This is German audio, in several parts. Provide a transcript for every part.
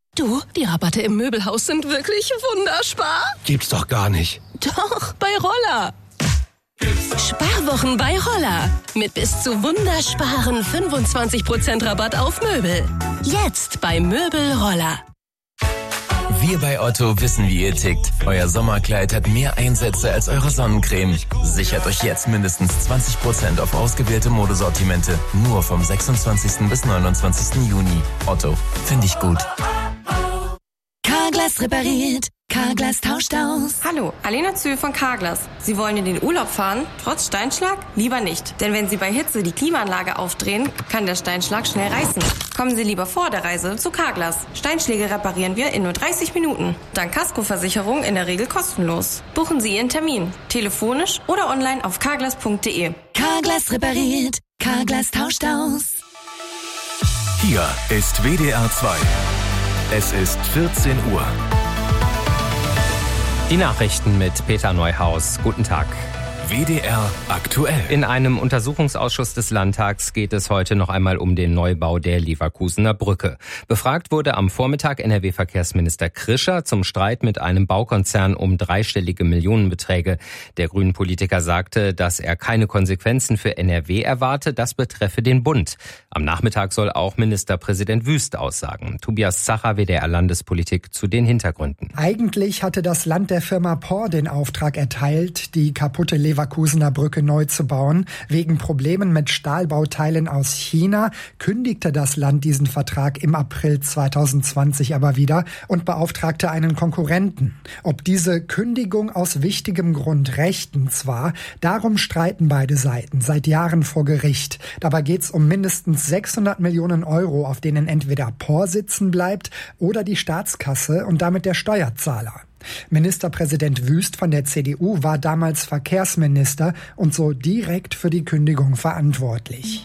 Du, die Rabatte im Möbelhaus sind wirklich wunderbar. Gibt's doch gar nicht. Doch, bei Roller. Sparwochen bei Roller. Mit bis zu wundersparen 25% Rabatt auf Möbel. Jetzt bei Möbel Roller. Wir bei Otto wissen, wie ihr tickt. Euer Sommerkleid hat mehr Einsätze als eure Sonnencreme. Sichert euch jetzt mindestens 20% auf ausgewählte Modesortimente. Nur vom 26. bis 29. Juni. Otto, finde ich gut. Carglass repariert. Carglass tauscht aus. Hallo, Alena Zühl von Carglass. Sie wollen in den Urlaub fahren, trotz Steinschlag? Lieber nicht. Denn wenn Sie bei Hitze die Klimaanlage aufdrehen, kann der Steinschlag schnell reißen. Kommen Sie lieber vor der Reise zu Carglass. Steinschläge reparieren wir in nur 30 Minuten. Dank Kaskoversicherung in der Regel kostenlos. Buchen Sie Ihren Termin. Telefonisch oder online auf carglass.de. Carglass repariert. Carglass tauscht aus. Hier ist WDR 2. Es ist 14 Uhr. Die Nachrichten mit Peter Neuhaus. Guten Tag. WDR aktuell. In einem Untersuchungsausschuss des Landtags geht es heute noch einmal um den Neubau der Leverkusener Brücke. Befragt wurde am Vormittag NRW-Verkehrsminister Krischer zum Streit mit einem Baukonzern um dreistellige Millionenbeträge. Der Grünen-Politiker sagte, dass er keine Konsequenzen für NRW erwarte, das betreffe den Bund. Am Nachmittag soll auch Ministerpräsident Wüst aussagen. Tobias Zacher, WDR-Landespolitik, zu den Hintergründen. Eigentlich hatte das Land der Firma POR den Auftrag erteilt, die kaputte Leverkusener Brücke neu zu bauen. Wegen Problemen mit Stahlbauteilen aus China kündigte das Land diesen Vertrag im April 2020 aber wieder und beauftragte einen Konkurrenten. Ob diese Kündigung aus wichtigem Grund rechtens war, darum streiten beide Seiten seit Jahren vor Gericht. Dabei geht es um mindestens 600 Millionen Euro, auf denen entweder POR sitzen bleibt oder die Staatskasse und damit der Steuerzahler. Ministerpräsident Wüst von der CDU war damals Verkehrsminister und so direkt für die Kündigung verantwortlich.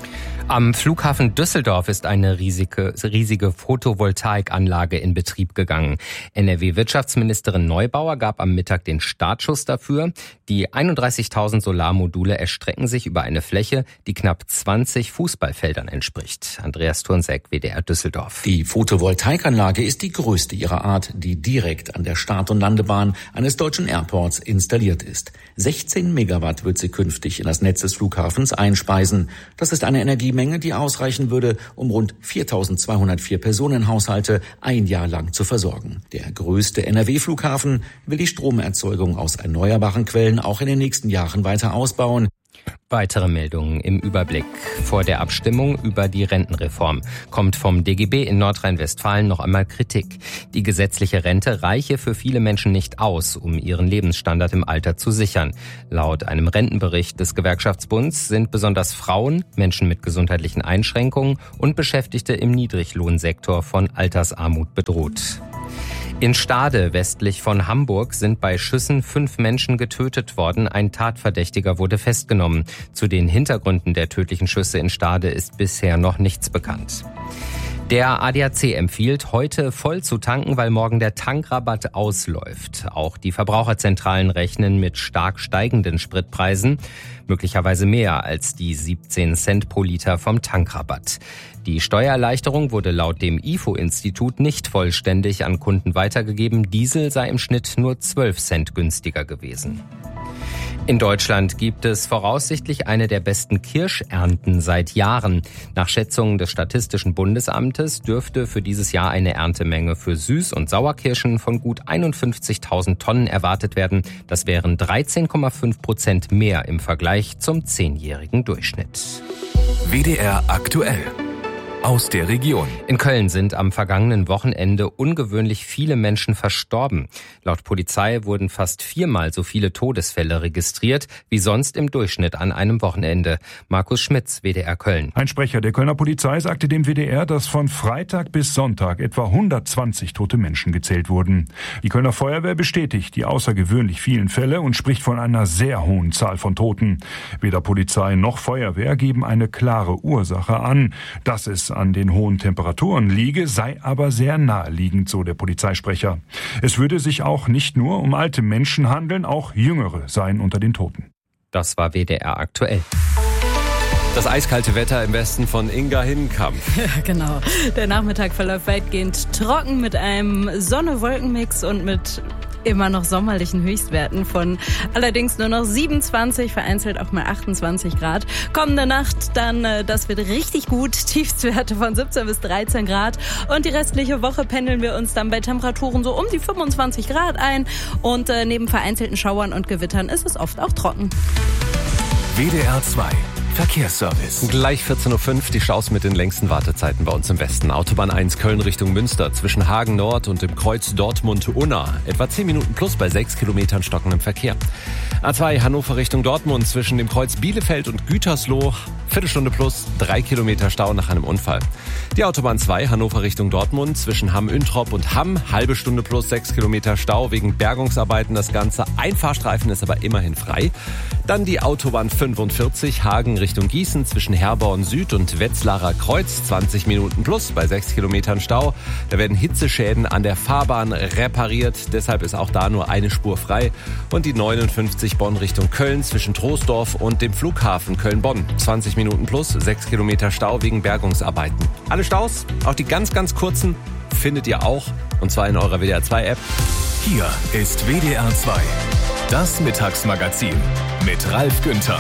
Am Flughafen Düsseldorf ist eine riesige Photovoltaikanlage in Betrieb gegangen. NRW-Wirtschaftsministerin Neubauer gab am Mittag den Startschuss dafür. Die 31.000 Solarmodule erstrecken sich über eine Fläche, die knapp 20 Fußballfeldern entspricht. Andreas Turnseck, WDR Düsseldorf. Die Photovoltaikanlage ist die größte ihrer Art, die direkt an der Start- und Landebahn eines deutschen Airports installiert ist. 16 Megawatt wird sie künftig in das Netz des Flughafens einspeisen. Das ist eine Energiemenge, die ausreichen würde, um rund 4.204 Personenhaushalte ein Jahr lang zu versorgen. Der größte NRW-Flughafen will die Stromerzeugung aus erneuerbaren Quellen auch in den nächsten Jahren weiter ausbauen. Weitere Meldungen im Überblick. Vor der Abstimmung über die Rentenreform kommt vom DGB in Nordrhein-Westfalen noch einmal Kritik. Die gesetzliche Rente reiche für viele Menschen nicht aus, um ihren Lebensstandard im Alter zu sichern. Laut einem Rentenbericht des Gewerkschaftsbunds sind besonders Frauen, Menschen mit gesundheitlichen Einschränkungen und Beschäftigte im Niedriglohnsektor von Altersarmut bedroht. In Stade, westlich von Hamburg, sind bei Schüssen 5 Menschen getötet worden. Ein Tatverdächtiger wurde festgenommen. Zu den Hintergründen der tödlichen Schüsse in Stade ist bisher noch nichts bekannt. Der ADAC empfiehlt, heute voll zu tanken, weil morgen der Tankrabatt ausläuft. Auch die Verbraucherzentralen rechnen mit stark steigenden Spritpreisen, möglicherweise mehr als die 17 Cent pro Liter vom Tankrabatt. Die Steuererleichterung wurde laut dem IFO-Institut nicht vollständig an Kunden weitergegeben. Diesel sei im Schnitt nur 12 Cent günstiger gewesen. In Deutschland gibt es voraussichtlich eine der besten Kirschernten seit Jahren. Nach Schätzungen des Statistischen Bundesamtes dürfte für dieses Jahr eine Erntemenge für Süß- und Sauerkirschen von gut 51.000 Tonnen erwartet werden. Das wären 13,5% mehr im Vergleich zum 10-jährigen Durchschnitt. WDR aktuell. Aus der Region. In Köln sind am vergangenen Wochenende ungewöhnlich viele Menschen verstorben. Laut Polizei wurden fast 4-mal so viele Todesfälle registriert wie sonst im Durchschnitt an einem Wochenende. Markus Schmitz, WDR Köln. Ein Sprecher der Kölner Polizei sagte dem WDR, dass von Freitag bis Sonntag etwa 120 tote Menschen gezählt wurden. Die Kölner Feuerwehr bestätigt die außergewöhnlich vielen Fälle und spricht von einer sehr hohen Zahl von Toten. Weder Polizei noch Feuerwehr geben eine klare Ursache an. Dass es an den hohen Temperaturen liege, sei aber sehr naheliegend, so der Polizeisprecher. Es würde sich auch nicht nur um alte Menschen handeln, auch Jüngere seien unter den Toten. Das war WDR aktuell. Das eiskalte Wetter im Westen von Inga Hinkamp. Ja, genau. Der Nachmittag verläuft weitgehend trocken mit einem Sonne-Wolken-Mix und mit immer noch sommerlichen Höchstwerten von allerdings nur noch 27, vereinzelt auch mal 28 Grad. Kommende Nacht dann, das wird richtig gut, Tiefstwerte von 17 bis 13 Grad. Und die restliche Woche pendeln wir uns dann bei Temperaturen so um die 25 Grad ein. Und neben vereinzelten Schauern und Gewittern ist es oft auch trocken. WDR 2 Verkehrsservice. Gleich 14.05 Uhr, die Staus mit den längsten Wartezeiten bei uns im Westen. Autobahn 1 Köln Richtung Münster zwischen Hagen Nord und dem Kreuz Dortmund-Unna. Etwa 10 Minuten plus bei 6 Kilometern stockendem Verkehr. A2 Hannover Richtung Dortmund zwischen dem Kreuz Bielefeld und Gütersloh. Viertelstunde plus, 3 Kilometer Stau nach einem Unfall. Die Autobahn 2 Hannover Richtung Dortmund zwischen Hamm-Üntrop und Hamm. Halbe Stunde plus 6 Kilometer Stau wegen Bergungsarbeiten. Das Ganze. Ein Fahrstreifen ist aber immerhin frei. Dann die Autobahn 45 Hagen Richtung Gießen zwischen Herborn Süd und Wetzlarer Kreuz. 20 Minuten plus bei 6 Kilometern Stau. Da werden Hitzeschäden an der Fahrbahn repariert. Deshalb ist auch da nur eine Spur frei. Und die 59 Bonn Richtung Köln zwischen Troisdorf und dem Flughafen Köln-Bonn. 20 Minuten plus 6 Kilometer Stau wegen Bergungsarbeiten. Alle Staus, auch die ganz, ganz kurzen, findet ihr auch. Und zwar in eurer WDR 2 App. Hier ist WDR 2. Das Mittagsmagazin mit Ralf Günther.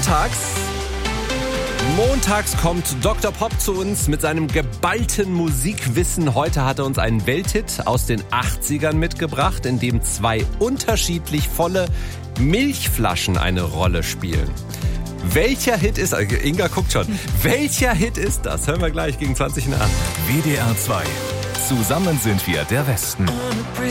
Montags kommt Dr. Pop zu uns mit seinem geballten Musikwissen. Heute hat er uns einen Welthit aus den 80ern mitgebracht, in dem 2 unterschiedlich volle Milchflaschen eine Rolle spielen. Welcher Hit ist, Inga guckt schon, welcher Hit ist das? Hören wir gleich gegen 20 nach. WDR 2. Zusammen sind wir der Westen.